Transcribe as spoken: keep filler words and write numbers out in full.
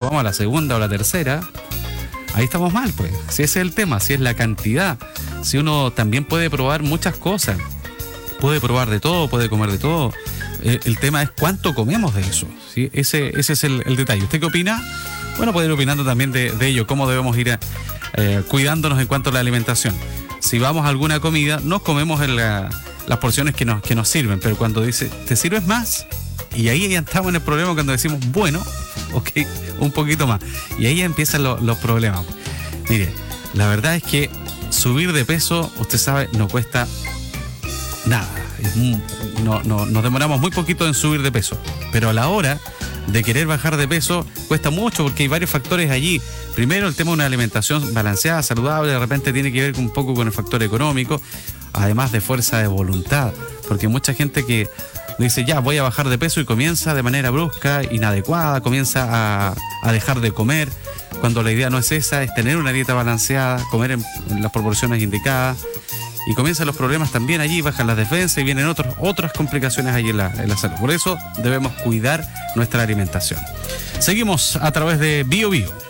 vamos a la segunda o la tercera, ahí estamos mal, pues. Si ese es el tema, si es la cantidad, si uno también puede probar muchas cosas, puede probar de todo, puede comer de todo. El, el tema es cuánto comemos de eso, ¿sí? Ese, ese es el, el detalle. ¿Usted qué opina? Bueno, puede ir opinando también de, de ello, cómo debemos ir a, eh, cuidándonos en cuanto a la alimentación. Si vamos a alguna comida, nos comemos en la, las porciones que nos, que nos sirven, pero cuando dice, ¿te sirves más? Y ahí ya estamos en el problema cuando decimos, bueno, ok, un poquito más. Y ahí ya empiezan lo, los problemas. Mire, la verdad es que subir de peso, usted sabe, no cuesta nada. Es muy, no, no, nos demoramos muy poquito en subir de peso. Pero a la hora de querer bajar de peso, cuesta mucho porque hay varios factores allí. Primero, el tema de una alimentación balanceada, saludable, de repente tiene que ver un poco con el factor económico, además de fuerza de voluntad. Porque mucha gente que dice, ya, voy a bajar de peso y comienza de manera brusca, inadecuada, comienza a, a dejar de comer, cuando la idea no es esa, es tener una dieta balanceada, comer en, en las proporciones indicadas, y comienzan los problemas también allí, bajan las defensas y vienen otros, otras complicaciones allí en la, en la salud. Por eso debemos cuidar nuestra alimentación. Seguimos a través de Bio Bio.